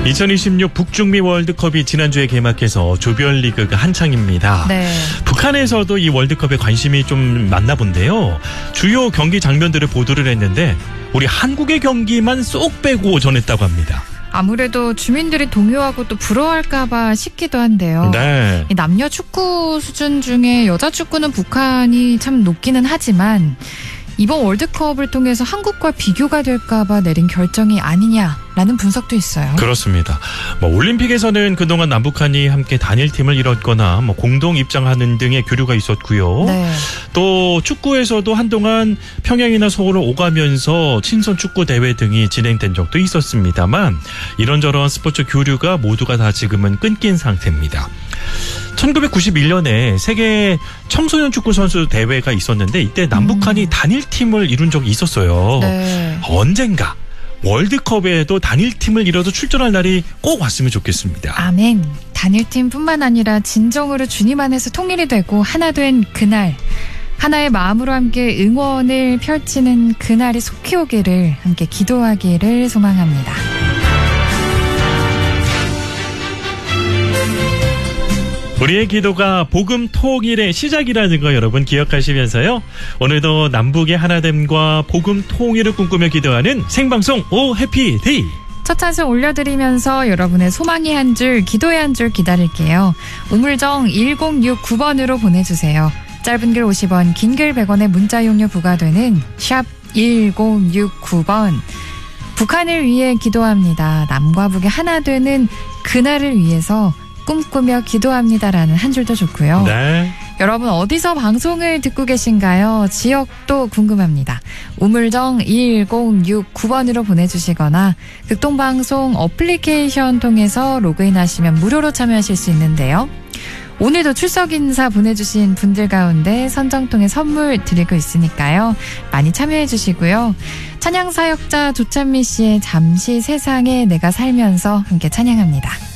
2026 북중미 월드컵이 지난주에 개막해서 조별리그가 한창입니다. 네. 북한에서도 이 월드컵에 관심이 좀 많나 본데요. 주요 경기 장면들을 보도를 했는데 우리 한국의 경기만 쏙 빼고 전했다고 합니다. 아무래도 주민들이 동요하고 또 부러워할까봐 싶기도 한데요. 네. 이 남녀 축구 수준 중에 여자 축구는 북한이 참 높기는 하지만 이번 월드컵을 통해서 한국과 비교가 될까봐 내린 결정이 아니냐라는 분석도 있어요. 그렇습니다. 올림픽에서는 그동안 남북한이 함께 단일팀을 이뤘거나 공동 입장하는 등의 교류가 있었고요. 네. 또 축구에서도 한동안 평양이나 서울을 오가면서 친선 축구 대회 등이 진행된 적도 있었습니다만 이런저런 스포츠 교류가 모두가 다 지금은 끊긴 상태입니다. 1991년에 세계 청소년 축구 선수 대회가 있었는데 이때 남북한이 단일팀을 이룬 적이 있었어요. 네. 언젠가 월드컵에도 단일팀을 이뤄도 출전할 날이 꼭 왔으면 좋겠습니다. 아멘. 단일팀뿐만 아니라 진정으로 주님 안에서 통일이 되고 하나 된 그날, 하나의 마음으로 함께 응원을 펼치는 그날이 속히 오기를 함께 기도하기를 소망합니다. 우리의 기도가 복음 통일의 시작이라는 거 여러분 기억하시면서요. 오늘도 남북의 하나됨과 복음 통일을 꿈꾸며 기도하는 생방송 오 해피데이. 첫 찬송 올려드리면서 여러분의 소망의 한 줄, 기도의 한 줄 기다릴게요. 우물정 1069번으로 보내주세요. 짧은 글 50원, 긴 글 100원의 문자 용료 부과되는 샵 1069번. 북한을 위해 기도합니다. 남과 북이 하나 되는 그날을 위해서 꿈꾸며 기도합니다라는 한 줄도 좋고요. 네. 여러분 어디서 방송을 듣고 계신가요? 지역도 궁금합니다. 우물정 1069번으로 보내주시거나 극동방송 어플리케이션 통해서 로그인하시면 무료로 참여하실 수 있는데요. 오늘도 출석 인사 보내주신 분들 가운데 선정 통해 선물 드리고 있으니까요. 많이 참여해 주시고요. 찬양 사역자 조찬미 씨의 잠시 세상에 내가 살면서 함께 찬양합니다.